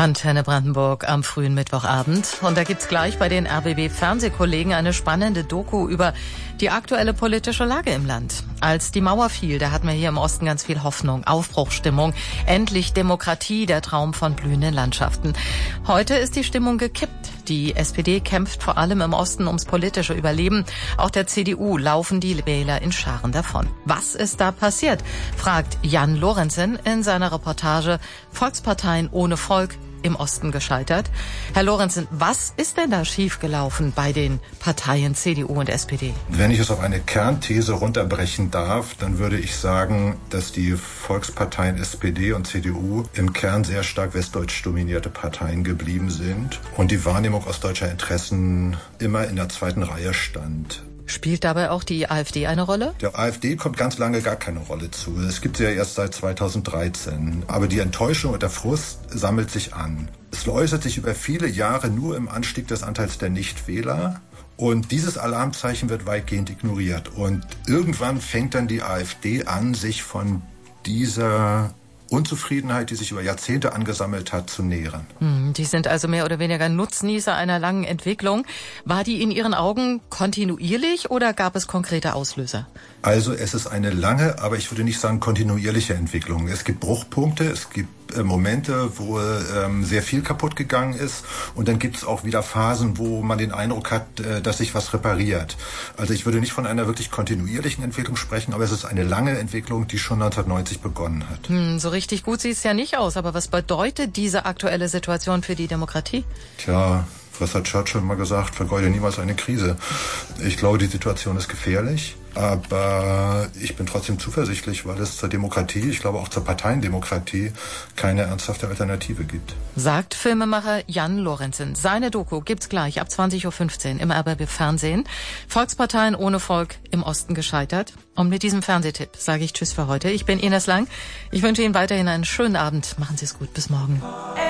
Antenne Brandenburg am frühen Mittwochabend. Und da gibt's gleich bei den RBB-Fernsehkollegen eine spannende Doku über die aktuelle politische Lage im Land. Als die Mauer fiel, da hatten wir hier im Osten ganz viel Hoffnung, Aufbruchsstimmung, endlich Demokratie, der Traum von blühenden Landschaften. Heute ist die Stimmung gekippt. Die SPD kämpft vor allem im Osten ums politische Überleben. Auch der CDU laufen die Wähler in Scharen davon. Was ist da passiert? Fragt Jan Lorenzen in seiner Reportage Volksparteien ohne Volk im Osten gescheitert. Herr Lorenzen, was ist denn da schiefgelaufen bei den Parteien CDU und SPD? Wenn ich es auf eine Kernthese runterbrechen darf, dann würde ich sagen, dass die Volksparteien SPD und CDU im Kern sehr stark westdeutsch dominierte Parteien geblieben sind und die Wahrnehmung ostdeutscher Interessen immer in der zweiten Reihe stand. Spielt dabei auch die AfD eine Rolle? Der AfD kommt ganz lange gar keine Rolle zu. Es gibt sie ja erst seit 2013. Aber die Enttäuschung und der Frust sammelt sich an. Es läutet sich über viele Jahre nur im Anstieg des Anteils der Nichtwähler. Und dieses Alarmzeichen wird weitgehend ignoriert. Und irgendwann fängt dann die AfD an, sich von dieser Unzufriedenheit, die sich über Jahrzehnte angesammelt hat, zu nähren. Die sind also mehr oder weniger Nutznießer einer langen Entwicklung. War die in Ihren Augen kontinuierlich oder gab es konkrete Auslöser? Also es ist eine lange, aber ich würde nicht sagen kontinuierliche Entwicklung. Es gibt Bruchpunkte, es gibt Momente, wo sehr viel kaputt gegangen ist und dann gibt es auch wieder Phasen, wo man den Eindruck hat, dass sich was repariert. Also ich würde nicht von einer wirklich kontinuierlichen Entwicklung sprechen, aber es ist eine lange Entwicklung, die schon 1990 begonnen hat. So richtig gut sieht es ja nicht aus, aber was bedeutet diese aktuelle Situation für die Demokratie? Tja, was hat Churchill mal gesagt? Vergeude niemals eine Krise. Ich glaube, die Situation ist gefährlich, aber ich bin trotzdem zuversichtlich, weil es zur Demokratie, ich glaube auch zur Parteiendemokratie, keine ernsthafte Alternative gibt. Sagt Filmemacher Jan Lorenzen. Seine Doku gibt's gleich ab 20.15 Uhr im RBB Fernsehen. Volksparteien ohne Volk im Osten gescheitert. Und mit diesem Fernsehtipp sage ich Tschüss für heute. Ich bin Ines Lang. Ich wünsche Ihnen weiterhin einen schönen Abend. Machen Sie es gut. Bis morgen.